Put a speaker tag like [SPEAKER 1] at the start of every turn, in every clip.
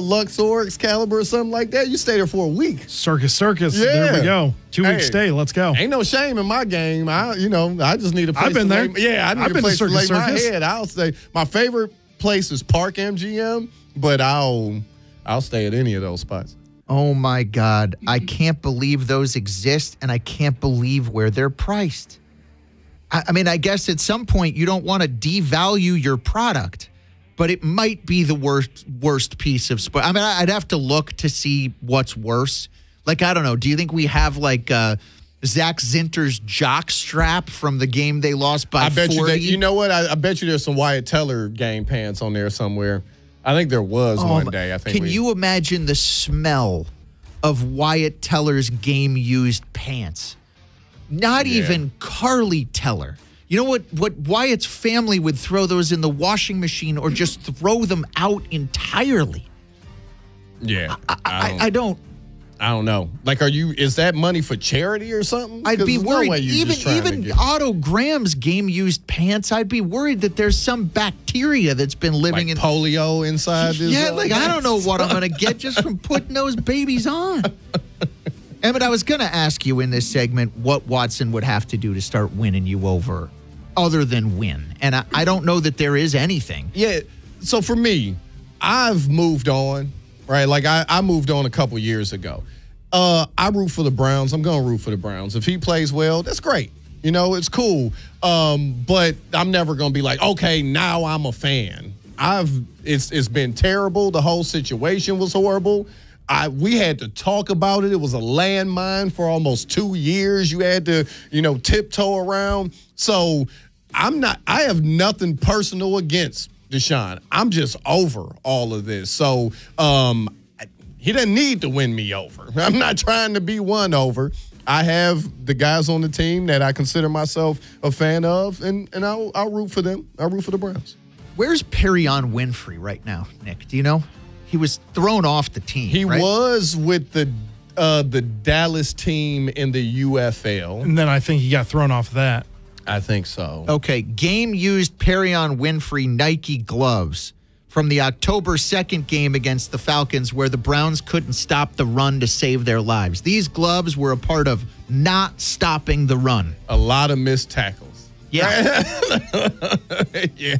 [SPEAKER 1] Luxor, Excalibur, or something like that, you stay there for a week.
[SPEAKER 2] Circus.
[SPEAKER 1] Yeah.
[SPEAKER 2] There we go. 2-week stay. Let's go.
[SPEAKER 1] Ain't no shame in my game. I just need a place.
[SPEAKER 2] I've been there.
[SPEAKER 1] I need a place to lay my head. I'll stay. My favorite place is Park MGM, but I'll stay at any of those spots.
[SPEAKER 3] Oh, my God. I can't believe those exist, and I can't believe where they're priced. I mean, I guess at some point you don't want to devalue your product, but it might be the worst piece of sport. I mean, I'd have to look to see what's worse. Like, I don't know. Do you think we have, like, Zach Zinter's jock strap from the game they lost by 40?
[SPEAKER 1] You know what? I bet you there's some Wyatt Teller game pants on there somewhere. I think there was one day. Can
[SPEAKER 3] you imagine the smell of Wyatt Teller's game-used pants? Not even Carly Teller. You know what Wyatt's family would throw those in the washing machine or just throw them out entirely?
[SPEAKER 1] Yeah.
[SPEAKER 3] I don't
[SPEAKER 1] know. Like, is that money for charity or something?
[SPEAKER 3] I'd be worried. Even Otto Graham's game-used pants, I'd be worried that there's some bacteria that's been living in
[SPEAKER 1] polio inside this.
[SPEAKER 3] Yeah, I don't know what I'm going to get just from putting those babies on. Emmett, I was going to ask you in this segment what Watson would have to do to start winning you over other than win. And I don't know that there is anything.
[SPEAKER 1] Yeah. So for me, I've moved on, right? Like I moved on a couple years ago. I root for the Browns. I'm going to root for the Browns. If he plays well, that's great. It's cool. But I'm never going to be like, okay, now I'm a fan. It's been terrible. The whole situation was horrible. We had to talk about it. It was a landmine for almost 2 years. You had to, tiptoe around. So I have nothing personal against Deshaun. I'm just over all of this. So he doesn't need to win me over. I'm not trying to be won over. I have the guys on the team that I consider myself a fan of, and I'll root for them. I'll root for the Browns.
[SPEAKER 3] Where's Perion Winfrey right now, Nick? Do you know? He was thrown off the team.
[SPEAKER 1] He
[SPEAKER 3] right?
[SPEAKER 1] was with the Dallas team in the UFL.
[SPEAKER 2] And then I think he got thrown off that.
[SPEAKER 1] I think so.
[SPEAKER 3] Okay, game-used Perion Winfrey Nike gloves from the October 2nd game against the Falcons where the Browns couldn't stop the run to save their lives. These gloves were a part of not stopping the run.
[SPEAKER 1] A lot of missed tackles.
[SPEAKER 3] Yeah.
[SPEAKER 1] Yeah.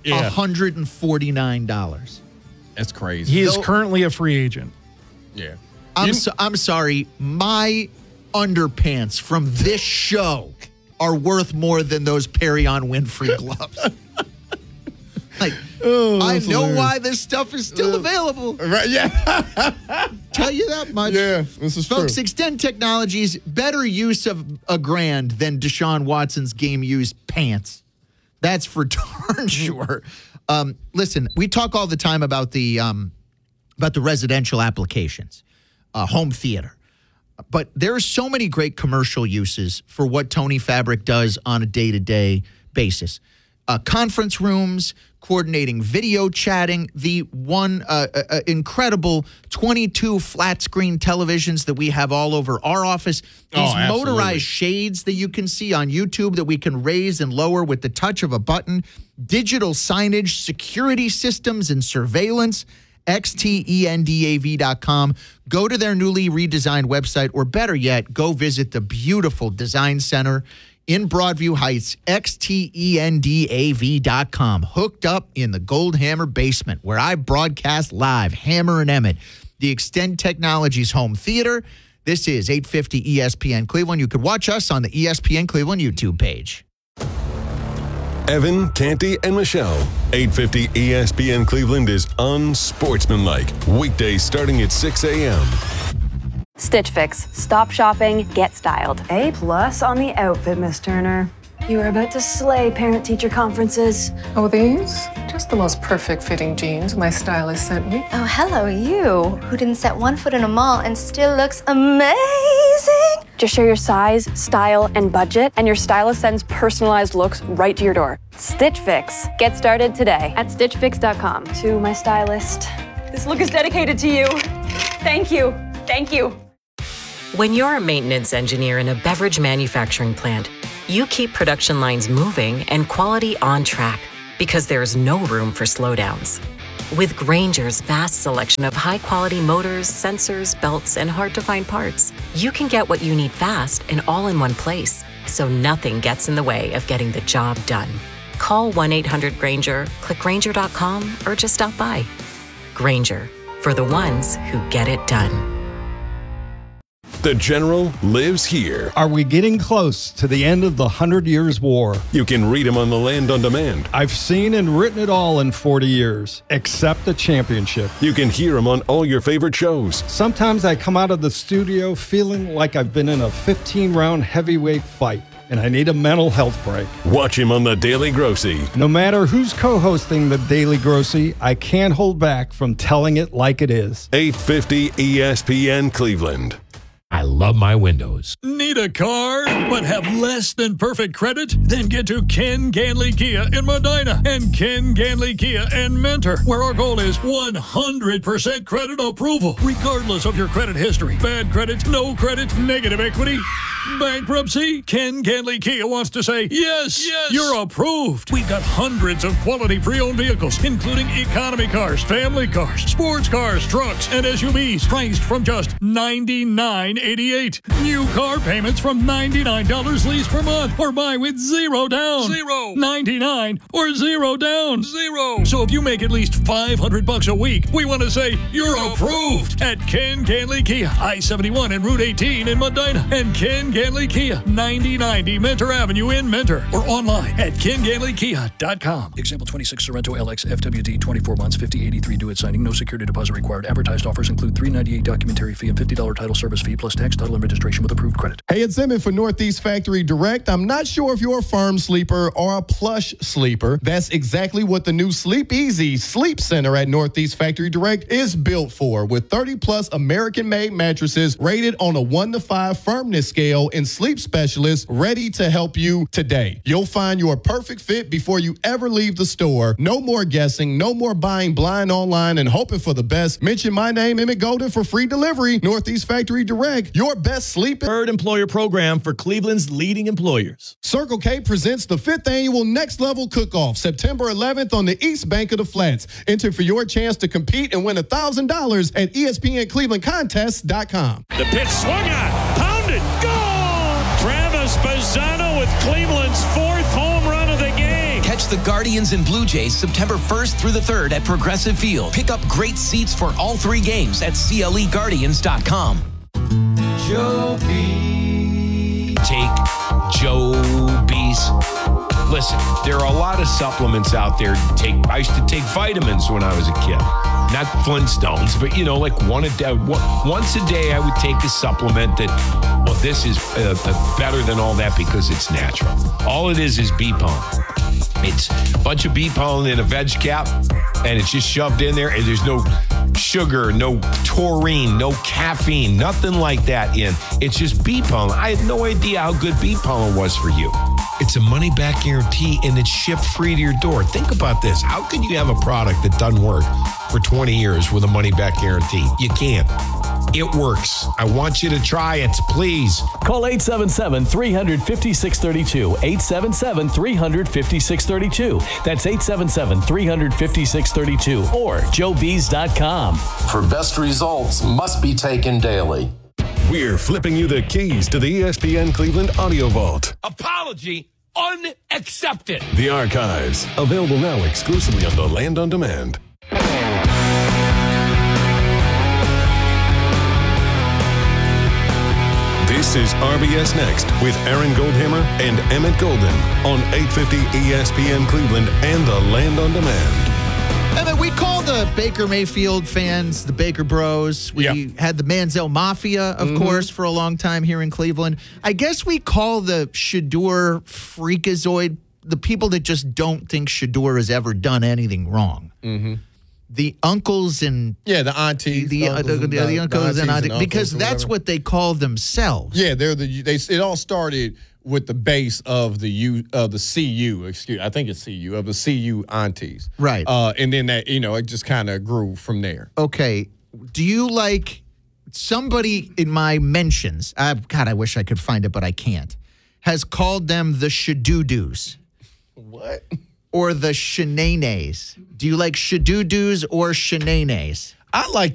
[SPEAKER 3] $149.
[SPEAKER 1] That's crazy.
[SPEAKER 2] He is currently a free agent.
[SPEAKER 1] Yeah.
[SPEAKER 3] I'm sorry. My underpants from this show are worth more than those Perion Winfrey gloves. I know why this stuff is still available.
[SPEAKER 1] Right? Yeah.
[SPEAKER 3] Tell you that much.
[SPEAKER 1] Yeah, this is
[SPEAKER 3] Folks,
[SPEAKER 1] true.
[SPEAKER 3] Extend Technologies, better use of $1,000 than Deshaun Watson's game-used pants. That's for darn sure. Listen, we talk all the time about the residential applications, home theater. But there are so many great commercial uses for what Tony Fabric does on a day-to-day basis. Conference rooms, coordinating video chatting, the one incredible 22 flat-screen televisions that we have all over our office, these motorized shades that you can see on YouTube that we can raise and lower with the touch of a button, digital signage, security systems, and surveillance. XTENDAV.com. Go to their newly redesigned website, or better yet, go visit the beautiful design center in Broadview Heights, XTENDAV.com. Hooked up in the Goldhammer basement where I broadcast live, Hammer and Emmett, the Extend Technologies home theater. This is 850 ESPN Cleveland. You could watch us on the ESPN Cleveland YouTube page.
[SPEAKER 4] Evan, Canty, and Michelle. 850 ESPN Cleveland is unsportsmanlike. Weekdays starting at 6 a.m.
[SPEAKER 5] Stitch Fix. Stop shopping, get styled.
[SPEAKER 6] A+ on the outfit, Miss Turner. You are about to slay parent-teacher conferences.
[SPEAKER 7] Oh, these? Just the most perfect fitting jeans my stylist sent me.
[SPEAKER 8] Oh, hello, you, who didn't set one foot in a mall and still looks amazing.
[SPEAKER 5] Just share your size, style, and budget, and your stylist sends personalized looks right to your door. Stitch Fix. Get started today at StitchFix.com.
[SPEAKER 6] To my stylist, this look is dedicated to you. Thank you. Thank you.
[SPEAKER 9] When you're a maintenance engineer in a beverage manufacturing plant, you keep production lines moving and quality on track because there's no room for slowdowns. With Grainger's vast selection of high-quality motors, sensors, belts, and hard-to-find parts, you can get what you need fast and all in one place, so nothing gets in the way of getting the job done. Call 1-800-GRAINGER, click Grainger.com, or just stop by. Grainger, for the ones who get it done.
[SPEAKER 4] The General lives here.
[SPEAKER 10] Are we getting close to the end of the 100 Years' War?
[SPEAKER 4] You can read him on the Land on Demand.
[SPEAKER 10] I've seen and written it all in 40 years, except the championship.
[SPEAKER 4] You can hear him on all your favorite shows.
[SPEAKER 10] Sometimes I come out of the studio feeling like I've been in a 15-round heavyweight fight, and I need a mental health break.
[SPEAKER 4] Watch him on The Daily Grossy.
[SPEAKER 10] No matter who's co-hosting The Daily Grossy, I can't hold back from telling it like it is.
[SPEAKER 4] 850 ESPN Cleveland.
[SPEAKER 11] I love my windows.
[SPEAKER 12] Need a car, but have less than perfect credit? Then get to Ken Ganley Kia in Medina and Ken Ganley Kia in Mentor, where our goal is 100% credit approval, regardless of your credit history. Bad credit, no credit, negative equity, bankruptcy. Ken Ganley Kia wants to say, yes, you're approved. We've got hundreds of quality pre-owned vehicles, including economy cars, family cars, sports cars, trucks, and SUVs, priced from just $99.88. New car payments from $99 lease per month, or buy with $0 down. $99 or $0 down. So if you make at least $500 a week, we want to say you're approved at Ken Ganley Kia, I-71 and Route 18 in Medina, and Ken Ganley Kia, 9090 Mentor Avenue in Mentor, or online at KenGanleyKia.com. Example 26 Sorrento LX FWD, 24 months, 5083 due at signing. No security deposit required. Advertised offers include $398 documentary fee and $50 title service fee plus tax, title, and registration with approved credit.
[SPEAKER 1] Hey, it's Emmett for Northeast Factory Direct. I'm not sure if you're a firm sleeper or a plush sleeper. That's exactly what the new Sleep Easy Sleep Center at Northeast Factory Direct is built for, with 30-plus American-made mattresses rated on a 1 to 5 firmness scale and sleep specialists ready to help you today. You'll find your perfect fit before you ever leave the store. No more guessing, no more buying blind online and hoping for the best. Mention my name, Emmett Golden, for free delivery. Northeast Factory Direct, your best sleep
[SPEAKER 11] Employer program for Cleveland's leading employers.
[SPEAKER 1] Circle K presents the 5th annual Next Level Cook-Off, September 11th on the East Bank of the Flats. Enter for your chance to compete and win $1,000 at ESPNClevelandContests.com.
[SPEAKER 12] The pitch swung on, pounded, goal! Travis Bazzano with Cleveland's 4th home run of the game.
[SPEAKER 13] Catch the Guardians and Blue Jays September 1st through the 3rd at Progressive Field. Pick up great seats for all 3 games at CLEGuardians.com.
[SPEAKER 14] Joe B. Take Joe B's. Listen, there are a lot of supplements out there. I used to take vitamins when I was a kid. Not Flintstones, but, like once a day I would take a supplement that, well, this is better than all that because it's natural. All it is bee pollen. It's a bunch of bee pollen in a veg cap, and it's just shoved in there, and there's no sugar, no taurine, no caffeine, nothing like that in. It's just bee pollen. I had no idea how good bee pollen was for you. It's a money-back guarantee, and it's shipped free to your door. Think about this. How can you have a product that doesn't work for 20 years with a money-back guarantee? You can't. It works. I want you to try it, please.
[SPEAKER 15] Call 877-350-632. 877-350-632. That's 877-350-632 or joebees.com.
[SPEAKER 16] For best results must be taken daily.
[SPEAKER 4] We're flipping you the keys to the ESPN Cleveland Audio Vault.
[SPEAKER 11] Apology unaccepted.
[SPEAKER 4] The archives, available now exclusively on the Land on Demand. This is RBS Next with Aaron Goldhammer and Emmett Golden on 850 ESPN Cleveland and the Land on Demand.
[SPEAKER 3] Emmett, we call the Baker Mayfield fans the Baker Bros. We had the Manziel Mafia, of course, for a long time here in Cleveland. I guess we call the Shedeur Freakazoid the people that just don't think Shedeur has ever done anything wrong. The uncles and
[SPEAKER 1] the aunties,
[SPEAKER 3] the uncles and aunties, because that's what they call themselves.
[SPEAKER 1] Yeah, it all started with the base of the CU. I think it's CU of the CU aunties,
[SPEAKER 3] right?
[SPEAKER 1] And then that it just kind of grew from there.
[SPEAKER 3] Okay, do you like somebody in my mentions? God, I wish I could find it, but I can't. Has called them the Shadoodus.
[SPEAKER 1] What?
[SPEAKER 3] or the shenanes? Do you like shadoodoo's or shenanes?
[SPEAKER 1] I like